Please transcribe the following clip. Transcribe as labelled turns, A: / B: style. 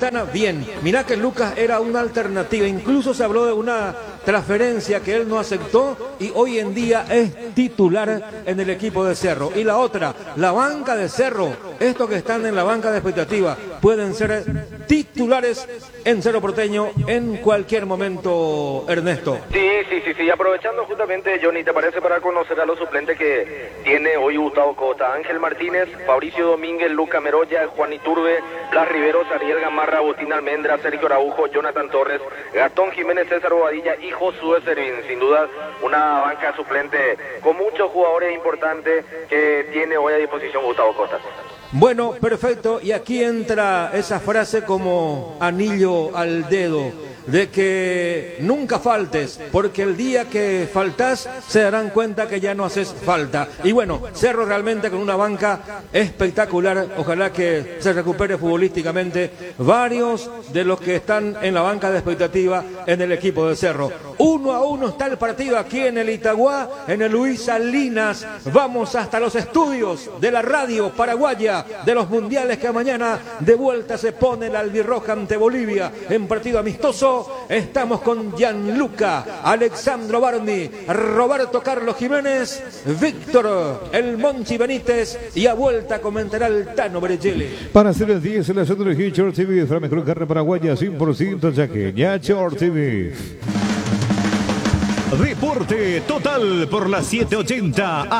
A: Quintana, bien. Mirá que Lucas era una alternativa, incluso se habló de una transferencia que él no aceptó y hoy en día es titular en el equipo de Cerro. Y la otra, la banca de Cerro, estos que están en la banca de expectativa, pueden ser titulares en Cerro Porteño en cualquier momento, Ernesto.
B: Sí, aprovechando justamente, Johnny, ¿te parece para conocer a los suplentes que tiene hoy Gustavo Costa? Ángel Martínez, Fabricio Domínguez, Luca Meroya, Juan Iturbe, Blas Riveros, Ariel Gamarra, Agustín Almendra, Sergio Araujo, Jonathan Torres, Gastón Jiménez, César Bobadilla y Josué Servín. Sin duda, una banca suplente con muchos jugadores importantes que tiene hoy a disposición Gustavo Costa.
A: Bueno, perfecto, y aquí entra esa frase como anillo al dedo, de que nunca faltes, porque el día que faltas se darán cuenta que ya no haces falta. Y bueno, Cerro realmente con una banca espectacular, ojalá que se recupere futbolísticamente varios de los que están en la banca de expectativa en el equipo de Cerro. 1-1 está el partido aquí en el Itagua, en el Luis Salinas. Vamos hasta los estudios de la radio paraguaya de los mundiales que mañana de vuelta se pone la albirroja ante Bolivia en partido amistoso. Estamos con Gianluca, Alexandro Barni, Roberto Carlos Jiménez, Víctor El Monchi Benítez y a vuelta comentará el Tano Bergelli.
C: Para hacer el 10 en la centro de Short TV, la mejor carne paraguaya 100% chaqueña, Short TV.
D: Deporte total por las 780.